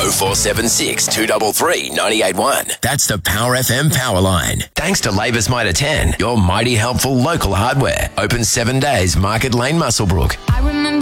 0476 233 981. That's the Power FM Power Line. Thanks to Labour's Mitre 10, your mighty helpful local hardware. Open 7 days, Market Lane, Muswellbrook. I remember